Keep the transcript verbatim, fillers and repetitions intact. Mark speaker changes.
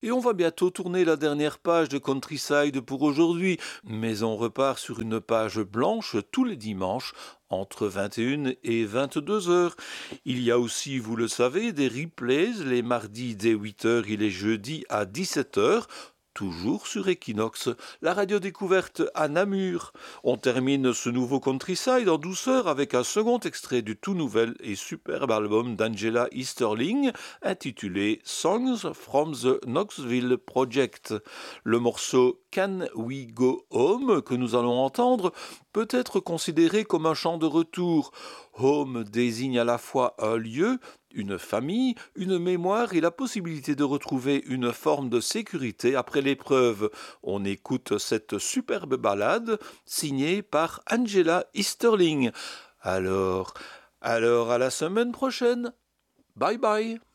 Speaker 1: Et on va bientôt tourner la dernière page de Countryside pour aujourd'hui, mais on repart sur une page blanche tous les dimanches entre vingt et une et vingt-deux heures. Il y a aussi, vous le savez, des replays les mardis dès huit heures et les jeudis à dix-sept heures. Toujours sur Equinox, la radio découverte à Namur. On termine ce nouveau Countryside en douceur avec un second extrait du tout nouvel et superbe album d'Angela Easterling intitulé Songs from the Knoxville Project. Le morceau Can We Go Home que nous allons entendre peut être considéré comme un chant de retour. Home désigne à la fois un lieu, une famille, une mémoire et la possibilité de retrouver une forme de sécurité après l'épreuve. On écoute cette superbe ballade signée par Angela Easterling. Alors, alors à la semaine prochaine. Bye bye.